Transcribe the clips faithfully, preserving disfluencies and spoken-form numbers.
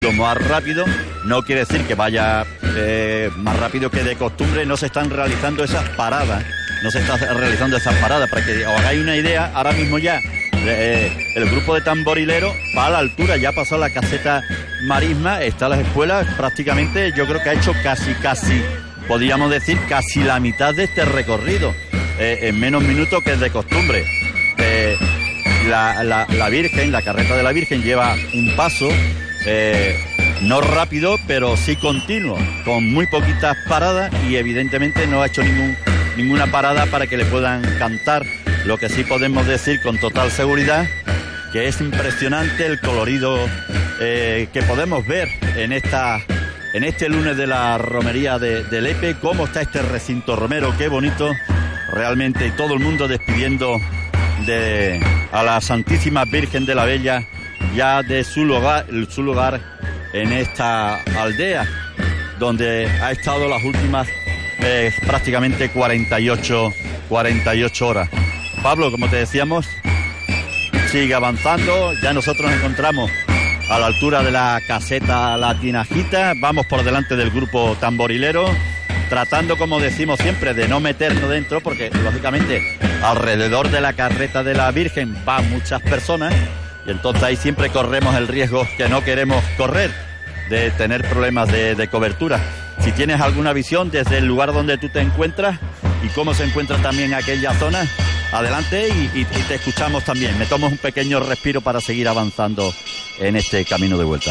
poquito más rápido. No quiere decir que vaya eh, más rápido que de costumbre. No se están realizando esas paradas. No se están realizando esas paradas. Para que os hagáis una idea, ahora mismo ya eh, el grupo de tamborileros va a la altura. Ya ha pasado la caseta Marisma. Está en las escuelas. Prácticamente yo creo que ha hecho casi, casi, podríamos decir, casi la mitad de este recorrido. Eh, en menos minutos que de costumbre. Eh, la, la, la Virgen, la carreta de la Virgen lleva un paso, eh, no rápido, pero sí continuo, con muy poquitas paradas, y evidentemente no ha hecho ningún, ninguna parada para que le puedan cantar. Lo que sí podemos decir con total seguridad, que es impresionante el colorido eh, que podemos ver en esta... en este lunes de la romería de, de Lepe. Cómo está este recinto romero, qué bonito realmente, todo el mundo despidiendo de a la Santísima Virgen de la Bella ya de su lugar, su lugar en esta aldea donde ha estado las últimas eh, prácticamente cuarenta y ocho horas. Pablo, como te decíamos, sigue avanzando. Ya nosotros nos encontramos a la altura de la caseta La Tinajita. Vamos por delante del grupo tamborilero, tratando, como decimos siempre, de no meternos dentro, porque lógicamente alrededor de la carreta de la Virgen van muchas personas, y entonces ahí siempre corremos el riesgo que no queremos correr, de tener problemas de, de cobertura. Si tienes alguna visión desde el lugar donde tú te encuentras y cómo se encuentra también aquella zona, adelante, y, y, y te escuchamos también. Me tomo un pequeño respiro para seguir avanzando en este camino de vuelta.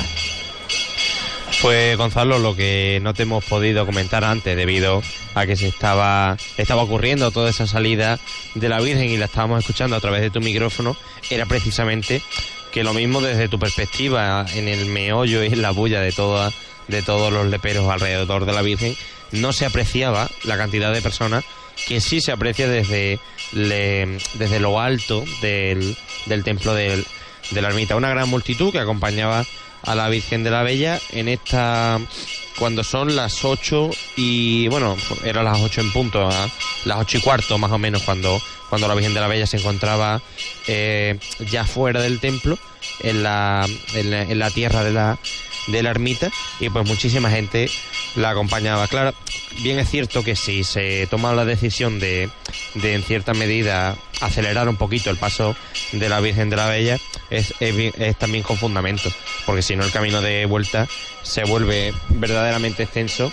Pues Gonzalo, lo que no te hemos podido comentar antes, debido a que se estaba estaba ocurriendo toda esa salida de la Virgen y la estábamos escuchando a través de tu micrófono, era precisamente que lo mismo desde tu perspectiva, en el meollo y en la bulla de toda, de todos los leperos alrededor de la Virgen, no se apreciaba la cantidad de personas que sí se aprecia desde, le, desde lo alto del, del templo del, de la ermita. Una gran multitud que acompañaba a la Virgen de la Bella en esta, cuando son las ocho y, bueno, eran las ocho en punto, ¿eh? Las ocho y cuarto más o menos, cuando, cuando la Virgen de la Bella se encontraba eh, ya fuera del templo, en la, en la, en la tierra de la, de la ermita, y pues muchísima gente la acompañaba. Claro, bien es cierto que si se toma la decisión de, de en cierta medida acelerar un poquito el paso de la Virgen de la Bella, es, es, es también con fundamento, porque si no el camino de vuelta se vuelve verdaderamente extenso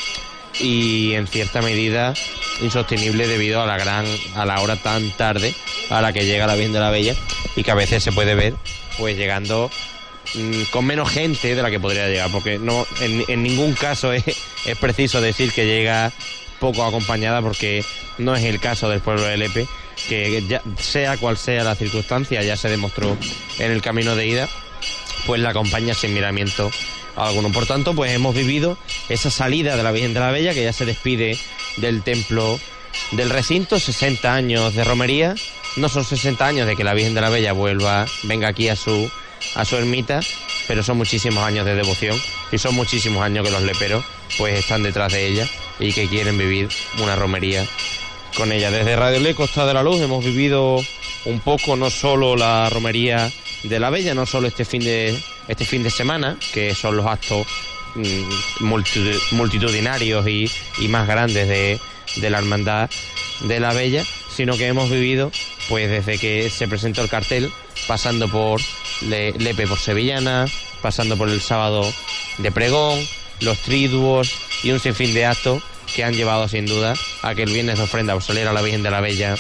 y en cierta medida insostenible debido a la gran a la hora tan tarde a la que llega la Virgen de la Bella, y que a veces se puede ver pues llegando mmm, con menos gente de la que podría llegar, porque no en, en ningún caso es, es preciso decir que llega poco acompañada, porque no es el caso del pueblo de Lepe, que ya sea cual sea la circunstancia, ya se demostró en el camino de ida, pues la acompaña sin miramiento alguno. Por tanto, pues hemos vivido esa salida de la Virgen de la Bella, que ya se despide del templo del recinto. Sesenta años de romería, no son sesenta años de que la Virgen de la Bella vuelva, venga aquí a su a su ermita, pero son muchísimos años de devoción y son muchísimos años que los leperos pues están detrás de ella y que quieren vivir una romería con ella. Desde Radio Le Costa de la Luz hemos vivido un poco no solo la romería de la Bella, no solo este fin de este fin de semana, que son los actos mmm, multitudinarios y, y más grandes de, de la Hermandad de la Bella, sino que hemos vivido pues desde que se presentó el cartel, pasando por Le, Lepe por Sevillana, pasando por el sábado de pregón, los triduos y un sinfín de actos que han llevado sin duda a que el viernes de ofrenda por salir a la Virgen de la Bella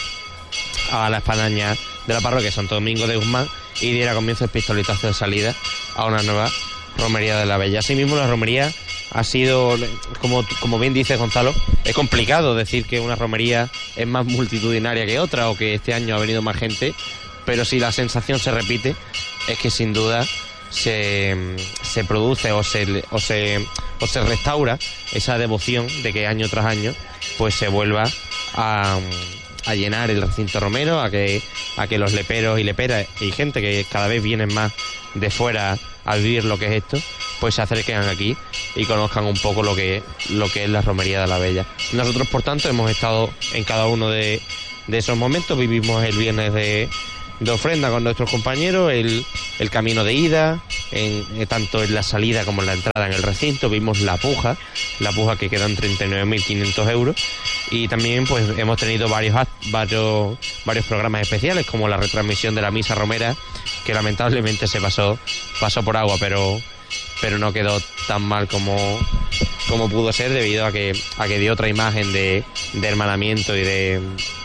a la espadaña de la parroquia Santo Domingo de Guzmán y diera comienzo el pistoletazo de salida a una nueva romería de la Bella. Asimismo, la romería ha sido, como, como bien dice Gonzalo, es complicado decir que una romería es más multitudinaria que otra o que este año ha venido más gente, pero si la sensación se repite es que sin duda se, se produce o se, o se o se restaura esa devoción de que año tras año pues se vuelva a, a llenar el recinto romero, a que a que los leperos y leperas y gente que cada vez vienen más de fuera a vivir lo que es esto, pues se acerquen aquí y conozcan un poco lo que lo que es la romería de la Bella. Nosotros, por tanto, hemos estado en cada uno de, de esos momentos. Vivimos el viernes de de ofrenda con nuestros compañeros, el, el camino de ida, en, eh, tanto en la salida como en la entrada en el recinto. Vimos la puja, la puja que quedó en treinta y nueve mil quinientos euros, y también pues hemos tenido varios, varios, varios programas especiales, como la retransmisión de la misa romera, que lamentablemente se pasó, pasó por agua, pero, pero no quedó tan mal como, como pudo ser, debido a que, a que dio otra imagen de, de hermanamiento y de,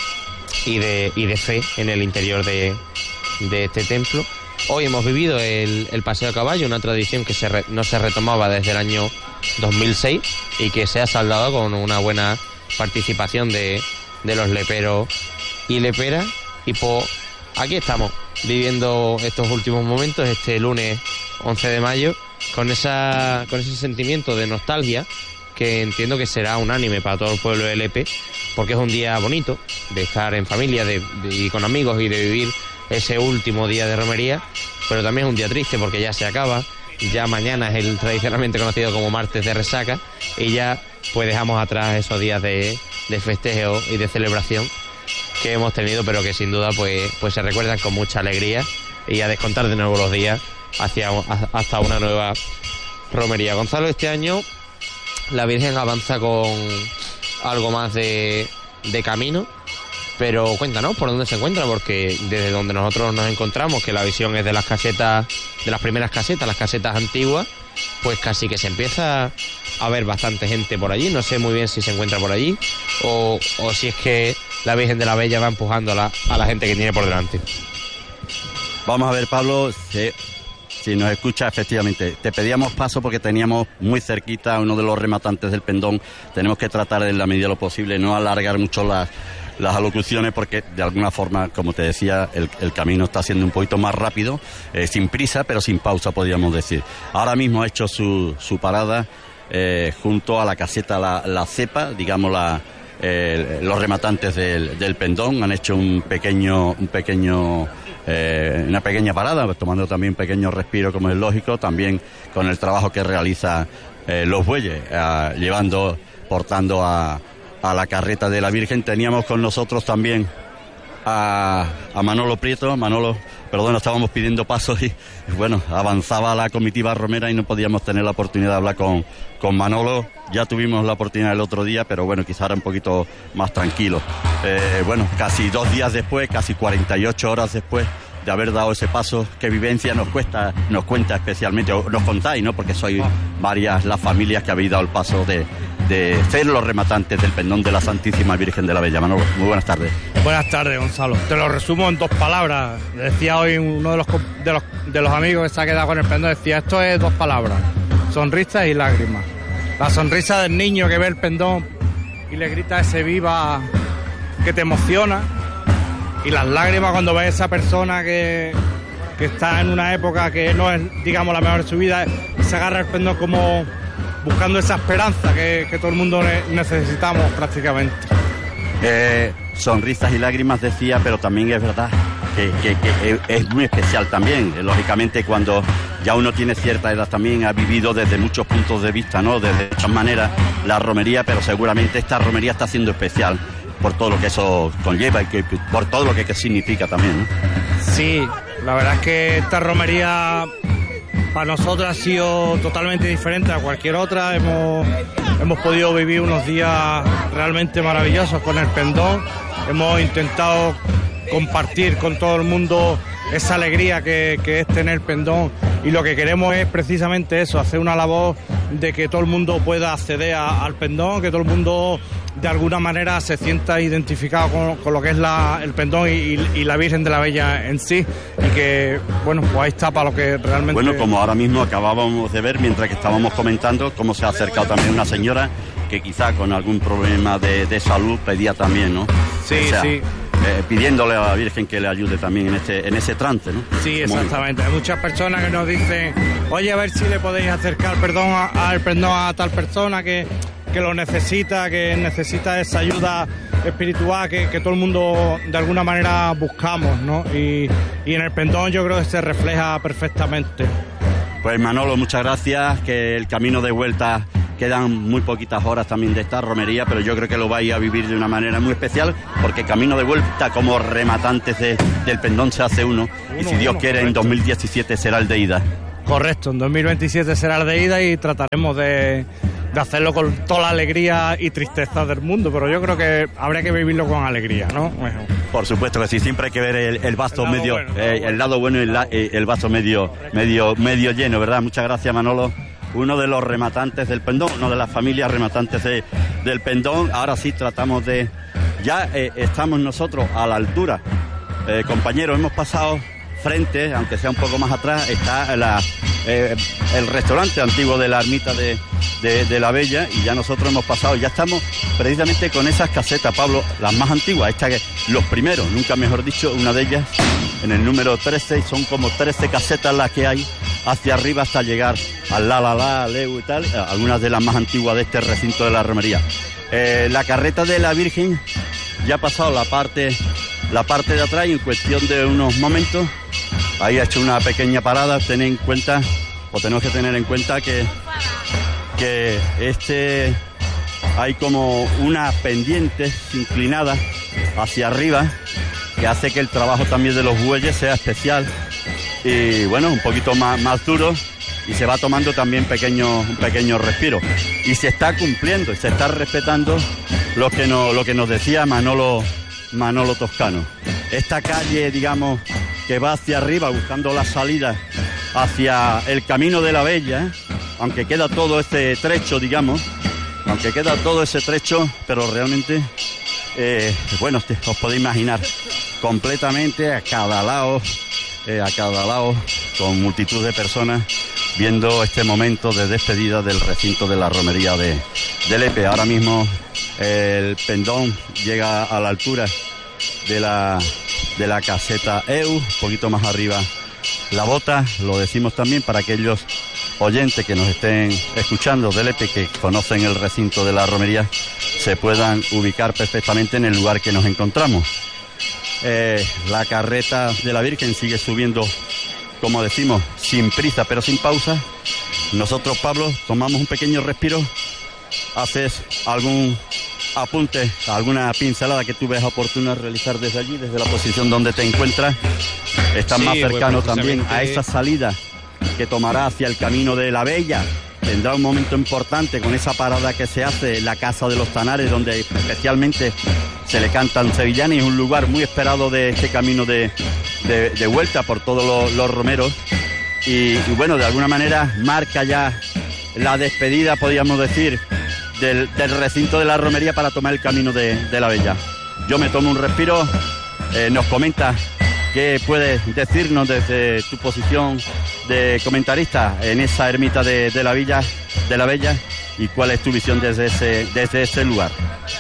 y de, y de fe en el interior de, de este templo. Hoy hemos vivido el, el paseo a caballo, una tradición que se re, no se retomaba desde el año dos mil seis y que se ha saldado con una buena participación de, de los leperos y leperas. Y pues aquí estamos, viviendo estos últimos momentos, este lunes once de mayo, con, esa, con ese sentimiento de nostalgia que entiendo que será unánime para todo el pueblo de Lepe, porque es un día bonito de estar en familia de, de, y con amigos y de vivir ese último día de romería, pero también es un día triste porque ya se acaba, ya mañana es el tradicionalmente conocido como martes de resaca, y ya pues dejamos atrás esos días de, de festejo y de celebración que hemos tenido, pero que sin duda pues, pues se recuerdan con mucha alegría, y a descontar de nuevo los días hacia, hasta una nueva romería. Gonzalo, este año la Virgen avanza con algo más de, de camino, pero cuéntanos por dónde se encuentra, porque desde donde nosotros nos encontramos, que la visión es de las casetas, de las primeras casetas, las casetas antiguas, pues casi que se empieza a ver bastante gente por allí. No sé muy bien si se encuentra por allí o, o si es que la Virgen de la Bella va empujando a la, a la gente que tiene por delante. Vamos a ver, Pablo, si, si nos escucha, efectivamente. Te pedíamos paso porque teníamos muy cerquita a uno de los rematantes del pendón. Tenemos que tratar en la medida de lo posible no alargar mucho las las alocuciones, porque de alguna forma, como te decía, el, el camino está siendo un poquito más rápido, eh, sin prisa pero sin pausa, podríamos decir. Ahora mismo ha hecho su, su parada eh, junto a la caseta La, la Cepa, digamos la, eh, los rematantes del, del pendón han hecho un pequeño un pequeño eh, una pequeña parada, pues, tomando también un pequeño respiro, como es lógico, también con el trabajo que realiza eh, los bueyes, eh, llevando, portando a a la carreta de la Virgen. Teníamos con nosotros también a, a Manolo Prieto. Manolo, perdón, estábamos pidiendo paso y bueno, avanzaba la comitiva romera y no podíamos tener la oportunidad de hablar con, con Manolo. Ya tuvimos la oportunidad el otro día, pero bueno, quizá era un poquito más tranquilo. Eh, bueno, casi dos días después, casi cuarenta y ocho horas después de haber dado ese paso, qué vivencia nos cuesta, nos cuenta especialmente, o nos contáis, ¿no? Porque sois varias las familias que habéis dado el paso de, de ser los rematantes del pendón de la Santísima Virgen de la Bella. Manolo, muy buenas tardes. Buenas tardes, Gonzalo. Te lo resumo en dos palabras. Decía hoy uno de los, de los, de los amigos que se ha quedado con el pendón, decía, esto es dos palabras, sonrisas y lágrimas. La sonrisa del niño que ve el pendón y le grita ese viva que te emociona, y las lágrimas cuando ves a esa persona que, que está en una época que no es, digamos, la mejor de su vida, y se agarra el pendón como buscando esa esperanza que, que todo el mundo ne- necesitamos prácticamente. Eh, sonrisas y lágrimas, decía, pero también es verdad que, que, que es muy especial también. Lógicamente, cuando ya uno tiene cierta edad, también ha vivido desde muchos puntos de vista, ¿no? Desde muchas maneras la romería, pero seguramente esta romería está siendo especial por todo lo que eso conlleva y que, por todo lo que, que significa también, ¿no? Sí, la verdad es que esta romería para nosotros ha sido totalmente diferente a cualquier otra. Hemos, hemos podido vivir unos días realmente maravillosos con el pendón. Hemos intentado compartir con todo el mundo esa alegría que, que es tener pendón, y lo que queremos es precisamente eso, hacer una labor de que todo el mundo pueda acceder a, al pendón, que todo el mundo de alguna manera se sienta identificado con, con lo que es la, el pendón y, y la Virgen de la Bella en sí, y que, bueno, pues ahí está para lo que realmente... Bueno, como ahora mismo acabábamos de ver, mientras que estábamos comentando, cómo se ha acercado también una señora que quizá con algún problema de, de salud pedía también, ¿no? Sí, o sea, sí. Eh, pidiéndole a la Virgen que le ayude también en este en ese trance, ¿no? Sí, exactamente. Hay muchas personas que nos dicen, oye, a ver si le podéis acercar perdón a, al perdón a tal persona que, que lo necesita, que necesita esa ayuda espiritual que, que todo el mundo de alguna manera buscamos, ¿no? Y, y en el pendón yo creo que se refleja perfectamente. Pues Manolo, muchas gracias, que el camino de vuelta quedan muy poquitas horas también de esta romería, pero yo creo que lo vais a vivir de una manera muy especial, porque camino de vuelta como rematantes de, del pendón se hace uno, uno y si Dios uno, quiere correcto. En dos mil diecisiete será el de ida. Correcto, en dos mil veintisiete será el de ida y trataremos de, de hacerlo con toda la alegría y tristeza del mundo, pero yo creo que habría que vivirlo con alegría, ¿no? Bueno. Por supuesto que sí, siempre hay que ver el, el vaso El lado medio, bueno, eh, el lado bueno y el, la- eh, el vaso medio, medio, medio lleno, ¿verdad? Muchas gracias, Manolo. Uno de los rematantes del Pendón, uno de las familias rematantes de- del Pendón. Ahora sí tratamos de... Ya eh, estamos nosotros a la altura. Eh, compañeros, hemos pasado frente, aunque sea un poco más atrás, está la, eh, el restaurante antiguo de la ermita de, de, de la Bella, y ya nosotros hemos pasado, ya estamos precisamente con esas casetas, Pablo, las más antiguas, esta que, los primeros, nunca mejor dicho, una de ellas en el número trece, y son como trece casetas las que hay hacia arriba hasta llegar al La La La, Leu y tal, eh, algunas de las más antiguas de este recinto de la romería. Eh, la carreta de la Virgen ya ha pasado la parte, la parte de atrás, y en cuestión de unos momentos ahí ha hecho una pequeña parada. Ten en cuenta, o tenemos que tener en cuenta que, que este hay como una pendiente inclinada hacia arriba que hace que el trabajo también de los bueyes sea especial y bueno, un poquito más, más duro, y se va tomando también pequeño, un pequeño respiro. Y se está cumpliendo y se está respetando lo que, no, lo que nos decía Manolo, Manolo Toscano. Esta calle, digamos, que va hacia arriba buscando la salida hacia el Camino de la Bella, aunque queda todo este trecho, digamos, aunque queda todo ese trecho, pero realmente, eh, bueno, te, os podéis imaginar, completamente a cada lado, eh, a cada lado, con multitud de personas viendo este momento de despedida del recinto de la romería de, de Lepe. Ahora mismo el Pendón llega a la altura de la, de la caseta Eu, un poquito más arriba la Bota. Lo decimos también para aquellos oyentes que nos estén escuchando de Lepe, que conocen el recinto de la romería, se puedan ubicar perfectamente en el lugar que nos encontramos. Eh, la carreta de la Virgen sigue subiendo, como decimos, sin prisa pero sin pausa. Nosotros, Pablo, tomamos un pequeño respiro. ¿Haces algún apunte, alguna pincelada que tú veas oportuna realizar desde allí, desde la posición donde te encuentras? Estás Sí, más pues, cercano también a precisamente- esa salida que tomará hacia el Camino de la Bella. Tendrá un momento importante con esa parada que se hace en la Casa de los Tanares, donde especialmente se le cantan sevillanas, y es un lugar muy esperado de este camino de, de, de vuelta por todos los, los romeros. Y, y bueno, de alguna manera marca ya la despedida, podríamos decir, del, del recinto de la romería para tomar el Camino de, de la Bella. Yo me tomo un respiro. Eh, nos comenta qué puedes decirnos desde tu posición de comentarista en esa ermita de, de la Villa, de la Bella, y cuál es tu visión desde ese, desde ese lugar.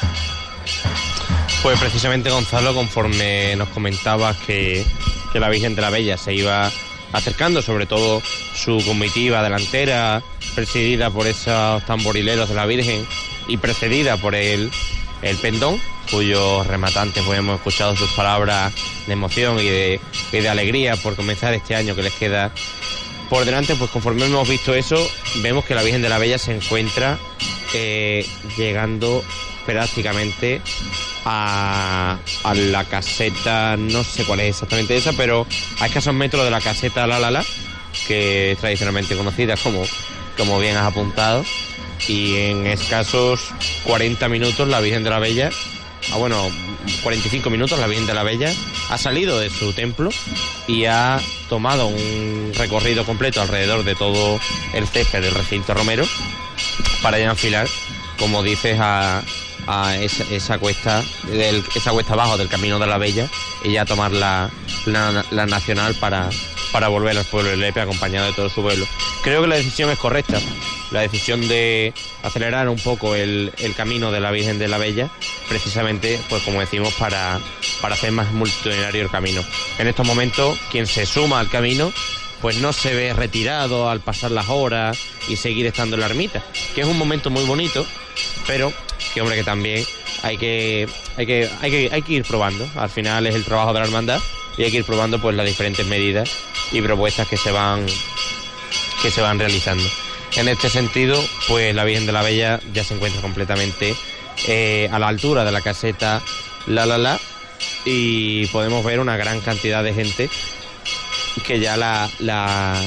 Pues precisamente, Gonzalo, conforme nos comentabas que, que la Virgen de la Bella se iba acercando, sobre todo su comitiva delantera, presidida por esos tamborileros de la Virgen y precedida por el, el Pendón, cuyos rematantes pues hemos escuchado sus palabras de emoción y de, y de alegría por comenzar este año que les queda por delante. Pues conforme hemos visto eso, vemos que la Virgen de la Bella se encuentra eh, llegando prácticamente a, a la caseta, no sé cuál es exactamente esa, pero a escasos metros de la caseta La La La, que es tradicionalmente conocida como, como bien has apuntado, y en escasos cuarenta minutos la Virgen de la Bella, ah, bueno, cuarenta y cinco minutos la Virgen de la Bella ha salido de su templo y ha tomado un recorrido completo alrededor de todo el césped del recinto romero para ya enfilar, como dices, a, a esa, esa cuesta del, esa cuesta abajo del Camino de la Bella, y ya tomar la, la, la nacional para, para volver al pueblo de Lepe acompañado de todo su pueblo. Creo que la decisión es correcta, la decisión de acelerar un poco el, el camino de la Virgen de la Bella, precisamente, pues como decimos, para, para hacer más multitudinario el camino. En estos momentos, quien se suma al camino, pues no se ve retirado al pasar las horas y seguir estando en la ermita, que es un momento muy bonito, pero que, hombre, que también hay que, hay que, hay que, hay que ir probando. Al final es el trabajo de la hermandad y hay que ir probando pues las diferentes medidas y propuestas que se van, que se van realizando. En este sentido, pues la Virgen de la Bella ya se encuentra completamente eh, a la altura de la caseta La La La, y podemos ver una gran cantidad de gente que ya la, la,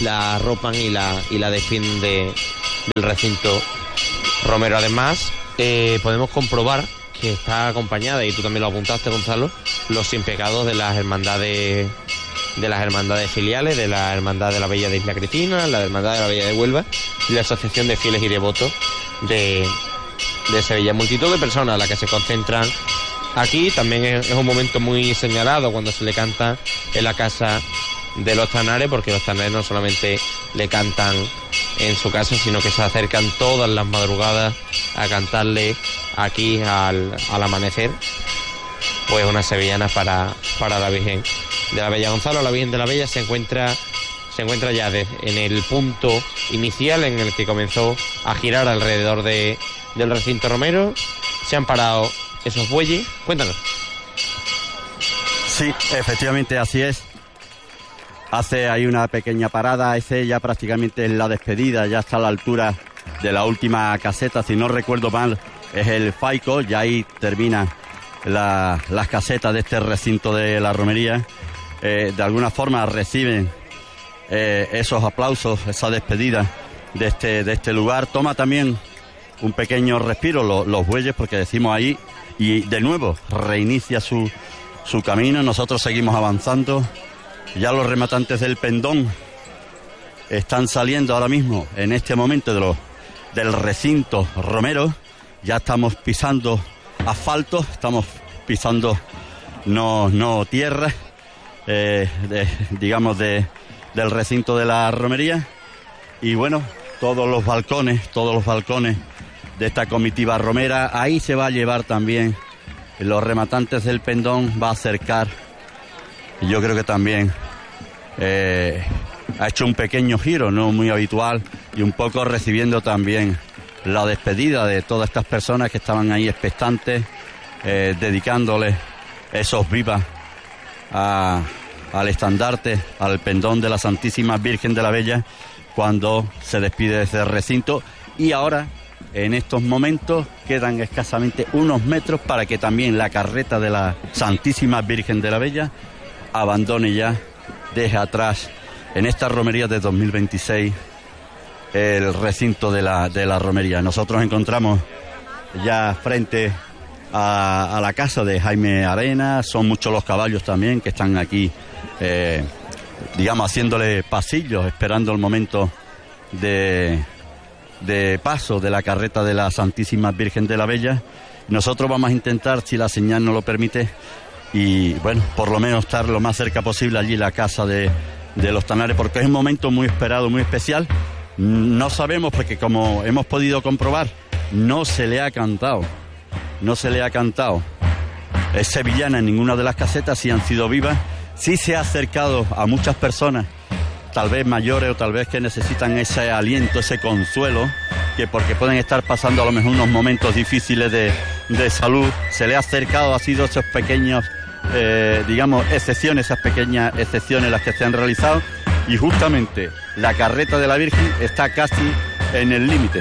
la arropan y la, y la despiden de, del recinto romero. Además, eh, podemos comprobar que está acompañada, y tú también lo apuntaste, Gonzalo, los sin pecados de las hermandades de las hermandades filiales, de la Hermandad de la Bella de Isla Cristina, la Hermandad de la Bella de Huelva y la Asociación de Fieles y Devotos de, de Sevilla. Multitud de personas a las que se concentran aquí. También es, es un momento muy señalado cuando se le canta en la casa de los Tanares, porque los Tanares no solamente le cantan en su casa, sino que se acercan todas las madrugadas a cantarle aquí al, al amanecer, pues una sevillana para, para la Virgen de la Bella. Gonzalo, la Virgen de la Bella se encuentra se encuentra ya de, en el punto inicial en el que comenzó a girar alrededor de, del recinto romero. Se han parado esos bueyes. Cuéntanos. Sí, efectivamente así es. Hace ahí una pequeña parada, ese ya prácticamente es la despedida, ya está a la altura de la última caseta, si no recuerdo mal, es el Faico, ya ahí termina la, las casetas de este recinto de la romería. Eh, de alguna forma reciben eh, esos aplausos, esa despedida de este, de este lugar. Toma también un pequeño respiro los, los bueyes, porque decimos ahí, y de nuevo reinicia su, su camino. Nosotros seguimos avanzando. Ya los rematantes del pendón están saliendo ahora mismo, en este momento, de los, del recinto romero. Ya estamos pisando asfalto, estamos pisando no, no tierra, eh, de, digamos, de, del recinto de la romería. Y bueno, todos los balcones, todos los balcones de esta comitiva romera, ahí se va a llevar también los rematantes del pendón, va a acercar. Y yo creo que también eh, ha hecho un pequeño giro, no muy habitual, y un poco recibiendo también la despedida de todas estas personas que estaban ahí expectantes, eh, dedicándoles esos vivas a, al estandarte, al pendón de la Santísima Virgen de la Bella, cuando se despide de ese recinto. Y ahora, en estos momentos, quedan escasamente unos metros para que también la carreta de la Santísima Virgen de la Bella abandone ya, deje atrás en esta romería de dos mil veintiséis el recinto de la, de la romería. Nosotros nos encontramos ya frente a, a la casa de Jaime Arena. Son muchos los caballos también que están aquí, eh, digamos, haciéndole pasillos, esperando el momento de, de paso de la carreta de la Santísima Virgen de la Bella. Nosotros vamos a intentar, si la señal nos lo permite, y bueno, por lo menos estar lo más cerca posible allí en la casa de, de los Tanares, porque es un momento muy esperado, muy especial. No sabemos, porque como hemos podido comprobar, no se le ha cantado, no se le ha cantado. Es sevillana en ninguna de las casetas, sí han sido vivas. Sí se ha acercado a muchas personas, tal vez mayores o tal vez que necesitan ese aliento, ese consuelo, que porque pueden estar pasando a lo mejor unos momentos difíciles de, de salud. Se le ha acercado, ha sido esos pequeños, eh, digamos, excepciones, esas pequeñas excepciones las que se han realizado. Y justamente la carreta de la Virgen está casi en el límite,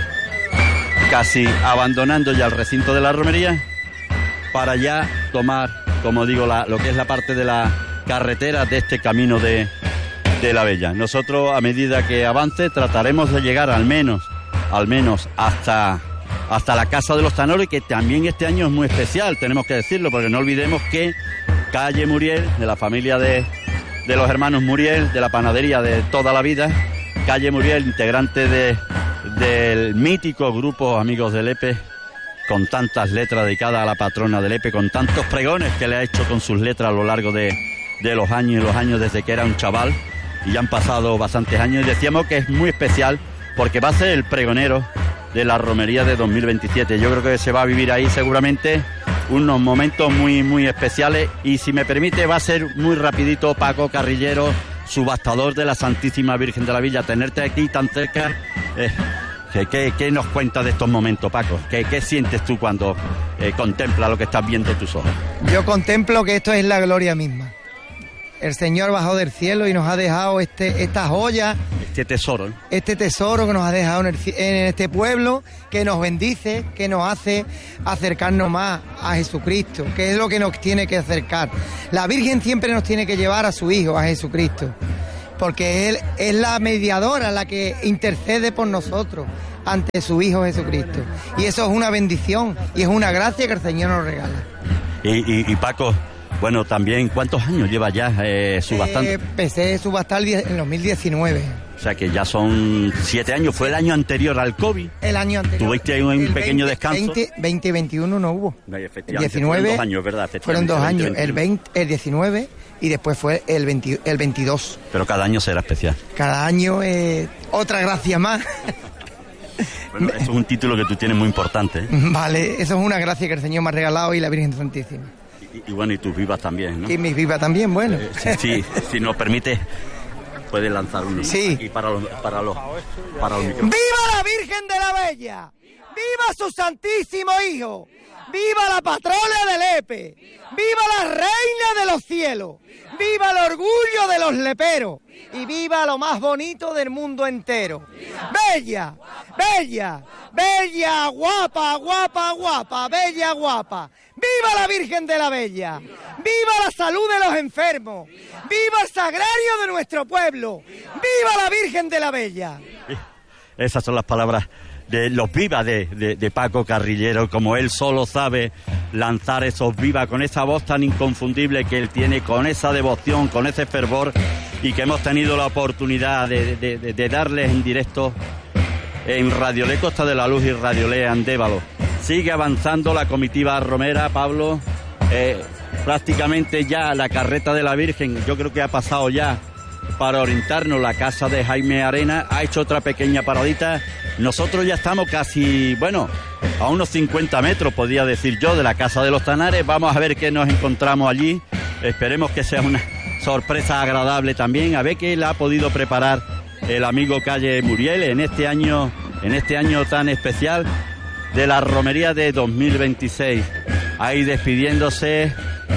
casi abandonando ya el recinto de la romería para ya tomar, como digo, la, lo que es la parte de la carretera de este camino de, de la Bella. Nosotros, a medida que avance, trataremos de llegar al menos, al menos hasta, hasta la Casa de los Tanares, que también este año es muy especial, tenemos que decirlo, porque no olvidemos que calle Muriel, de la familia de... de los hermanos Muriel, de la panadería de toda la vida, calle Muriel, integrante de, del mítico grupo Amigos de Lepe, con tantas letras dedicadas a la patrona de Lepe, con tantos pregones que le ha hecho con sus letras a lo largo de, de los años y los años desde que era un chaval, y ya han pasado bastantes años, y decíamos que es muy especial porque va a ser el pregonero de la romería de dos mil veintisiete. Yo creo que se va a vivir ahí seguramente unos momentos muy muy especiales, y si me permite va a ser muy rapidito. Paco Carrillero, subastador de la Santísima Virgen de la Villa, tenerte aquí tan cerca, eh, ¿qué, qué, ¿qué nos cuentas de estos momentos, Paco? ¿Qué, qué sientes tú cuando eh, contemplas lo que estás viendo tus ojos? Yo contemplo que esto es la gloria misma. El Señor bajó del cielo y nos ha dejado este, esta joya, este tesoro, ¿eh? este tesoro que nos ha dejado en, el, en este pueblo, que nos bendice, que nos hace acercarnos más a Jesucristo, que es lo que nos tiene que acercar. La Virgen siempre nos tiene que llevar a su Hijo, a Jesucristo. porque Él es la mediadora, la que intercede por nosotros ante su Hijo Jesucristo. Y eso es una bendición y es una gracia que el Señor nos regala. Y, y, y Paco, bueno, también, ¿cuántos años lleva ya eh, subastando? Eh, empecé a subastar en dos mil diecinueve. O sea que ya son siete años, fue el año anterior al COVID. El año anterior. Tuviste ahí un el pequeño veinte, descanso. veinte, veinte y veintiuno no hubo. No, El diecinueve, fueron dos años, ¿verdad? Fueron dos años, el, veinte, el diecinueve y después fue el, veinte, el veintidós. Pero cada año será especial. Cada año eh, otra gracia más. Bueno, eso es un título que tú tienes muy importante, ¿eh? Vale, eso es una gracia que el Señor me ha regalado y la Virgen Santísima. Y, y bueno, y tus vivas también, ¿no? Y mis vivas también, bueno. Eh, sí, sí, si nos permite, puedes lanzar uno. Sí. Y para los, para los, para los micrófonos. ¡Viva la Virgen de la Bella! ¡Viva su Santísimo Hijo! ¡Viva la patrona de Lepe! ¡Viva la reina de los cielos! ¡Viva el orgullo de los leperos! ¡Y viva lo más bonito del mundo entero! ¡Bella! ¡Bella! ¡Bella! ¡Guapa! ¡Guapa! ¡Guapa! ¡Bella! ¡Guapa! ¡Viva la Virgen de la Bella! ¡Viva la salud de los enfermos! ¡Viva el sagrario de nuestro pueblo! ¡Viva la Virgen de la Bella! Esas son las palabras de los vivas de, de, de Paco Carrillero, como él solo sabe lanzar esos vivas con esa voz tan inconfundible que él tiene, con esa devoción, con ese fervor, y que hemos tenido la oportunidad de, de, de, de darles en directo en Radio Le Costa de la Luz y Radio Le Andévalo. Sigue avanzando la comitiva romera, Pablo, eh, prácticamente ya la carreta de la Virgen, yo creo que ha pasado ya para orientarnos la casa de Jaime Arena, ha hecho otra pequeña paradita. Nosotros ya estamos casi, bueno, a unos cincuenta metros, podría decir yo, de la Casa de los Tanares. Vamos a ver qué nos encontramos allí. Esperemos que sea una sorpresa agradable también. A ver qué le ha podido preparar el amigo Calle Muriel en este año, en este año tan especial de la romería de dos mil veintiséis. Ahí despidiéndose,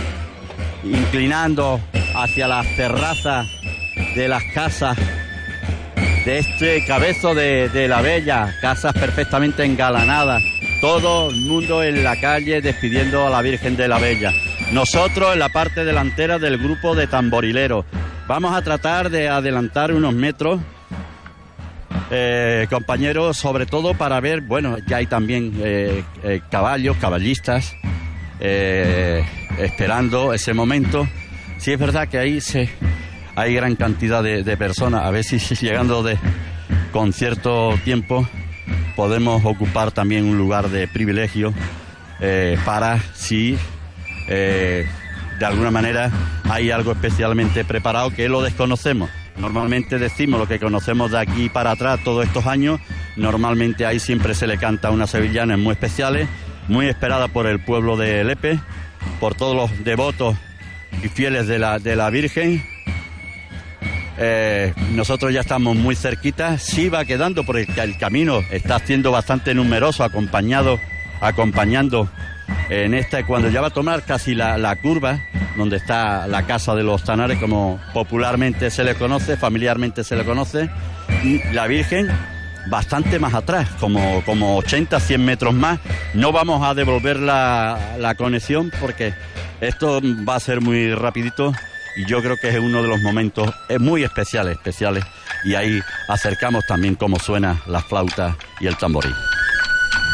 inclinando hacia las terrazas de las casas de este cabezo de, de la Bella, casas perfectamente engalanadas, todo el mundo en la calle despidiendo a la Virgen de la Bella. Nosotros en la parte delantera del grupo de tamborileros. Vamos a tratar de adelantar unos metros, eh, compañeros, sobre todo para ver, bueno, ya hay también eh, eh, caballos, caballistas, eh, esperando ese momento. Sí es verdad que ahí se... hay gran cantidad de, de personas, a ver si llegando de, con cierto tiempo podemos ocupar también un lugar de privilegio eh, para si eh, de alguna manera hay algo especialmente preparado que lo desconocemos. Normalmente decimos lo que conocemos de aquí para atrás todos estos años, normalmente ahí siempre se le canta unas sevillanas muy especiales, muy esperadas por el pueblo de Lepe, por todos los devotos y fieles de la, de la Virgen. Eh, nosotros ya estamos muy cerquita, sí va quedando porque el camino está siendo bastante numeroso, acompañado, acompañando en esta, cuando ya va a tomar casi la, la curva, donde está la Casa de los Tanares, como popularmente se le conoce, familiarmente se le conoce, y la Virgen bastante más atrás, como, como ochenta, cien metros más. No vamos a devolver la, la conexión porque esto va a ser muy rapidito. Y yo creo que es uno de los momentos muy especiales, especiales. Y ahí acercamos también cómo suena la flauta y el tamboril.